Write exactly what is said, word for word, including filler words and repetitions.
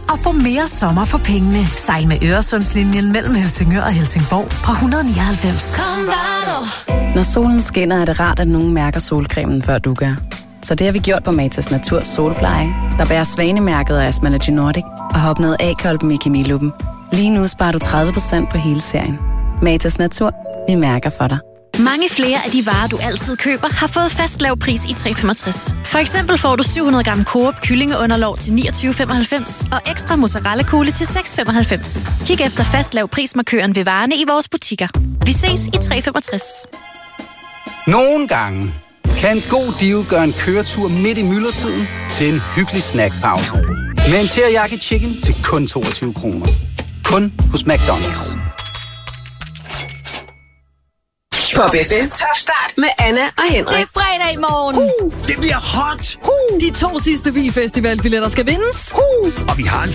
og få mere sommer for pengene. Sejl med Øresundslinjen mellem Helsingør og Helsingborg fra et hundrede nioghalvfems. Når solen skinner, er det rart, at nogen mærker solcremen, før du gør. Så det har vi gjort på Matas Natur Solpleje, der bærer svanemærket af Asmalogy Nordic og har opnået A-kolben i kemiluppen. Lige nu sparer du tredive procent på hele serien. Matas Natur, vi mærker for dig. Mange flere af de varer, du altid køber, har fået fast lav pris i tre komma femogtres. For eksempel får du syv hundrede gram Coop kyllingeunderlov til niogtyve komma femoghalvfems og ekstra mozzarella-kugle til seks komma femoghalvfems. Kig efter fast lav prismarkøren ved varerne i vores butikker. Vi ses i tre komma femogtres. Nogle gange kan en god deal gøre en køretur midt i myldretiden til en hyggelig snackpause. Med en teriyaki chicken til kun toogtyve kroner. Kun hos McDonald's. Pop F M. Top start med Anna og Henrik. Det er fredag i morgen. Uh, det bliver hot. Uh. De to sidste Vi Festival-billetter skal vindes. Uh. Og vi har en